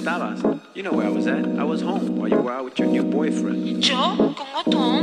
estabas? You know where I was at. I was home while you were out with your new boyfriend. ¿Yo? ¿Con Otón?